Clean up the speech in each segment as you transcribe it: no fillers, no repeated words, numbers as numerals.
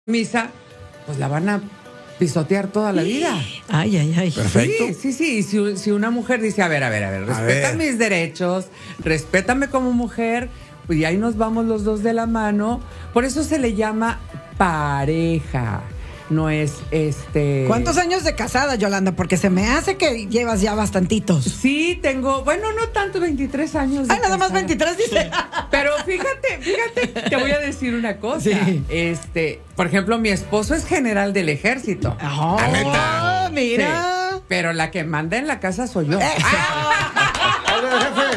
misa, pues la van a pisotear toda la vida. Ay, ay, ay. Perfecto. Sí. Y si una mujer dice, a ver, respeta mis derechos, respétame como mujer, pues y ahí nos vamos los dos de la mano. Por eso se le llama pareja. No es ¿Cuántos años de casada, Yolanda? Porque se me hace que llevas ya bastantitos. Sí, tengo, bueno, no tanto, 23 años de Ay, nada más casada. 23 dice. Pero fíjate, te voy a decir una cosa. Sí. Por ejemplo, mi esposo es general del ejército. Oh, neta. mira. Sí, pero la que manda en la casa soy yo. Oye, jefe.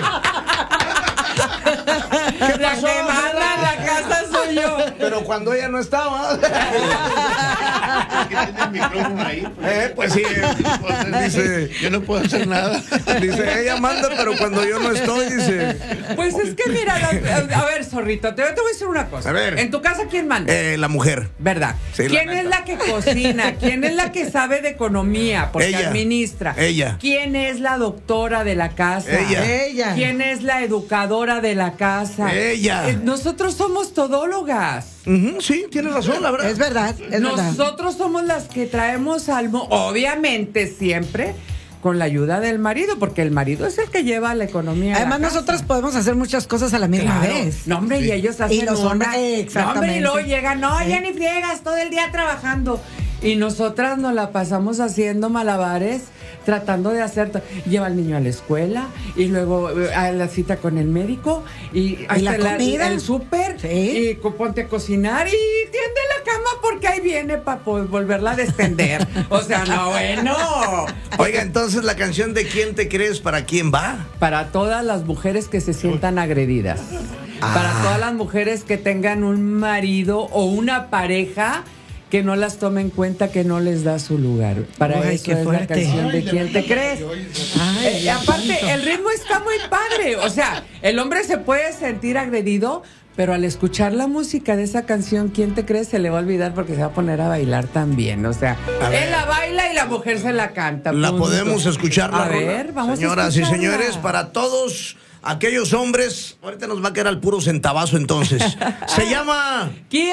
¿Qué La pasó? que manda en la casa soy yo. Pero cuando ella no estaba. Que tiene el micrófono ahí. Pues sí. Dice, Yo no puedo hacer nada. dice, ella manda, pero cuando yo no estoy, dice. Pues es que mira, a ver, zorrito, te voy a decir una cosa. A ver. En tu casa, ¿quién manda? La mujer. ¿Verdad? Sí, ¿Quién la es neta. la que cocina? ¿Quién es la que sabe de economía? Porque Ella. administra. Ella. ¿Quién es la doctora de la casa? Ella. ¿Quién es la educadora de la casa? Ella. Nosotros somos todólogas. Sí, tienes razón, la verdad. Es verdad, es verdad. Nosotros somos las que traemos obviamente siempre con la ayuda del marido, porque el marido es el que lleva la economía. Además, a la casa. nosotras podemos hacer muchas cosas a la misma Claro. vez. No, hombre, y ellos hacen Y los hombres, exactamente. No, hombre, y luego llegan, no, Sí. ya ni friegas, todo el día trabajando. Y nosotras nos la pasamos haciendo malabares, tratando de hacer. Lleva al niño a la escuela, y luego a la cita con el médico, y la comida. el súper, Sí. y ponte a cocinar, y tiende la cama porque ahí viene para volverla a destender. O sea, no, bueno. Oiga, entonces la canción de ¿Quién te crees para quién va? Para todas las mujeres que se sientan agredidas. Para todas las mujeres que tengan un marido o una pareja que no las tome en cuenta, que no les da su lugar. Para Ay, eso qué es la fuerte. canción de ¿Quién te crees? Ay, Aparte, santo. el ritmo está muy padre. O sea, el hombre se puede sentir agredido, pero al escuchar la música de esa canción, ¿Quién te crees? Se le va a olvidar porque se va a poner a bailar también. O sea, A ver. él la baila y la mujer se la canta. La punto. podemos escuchar, la A rola? ver, vamos Señoras a y escucharla. señores, para todos aquellos hombres, ahorita nos va a quedar al puro centavazo entonces. Se llama ¿Quién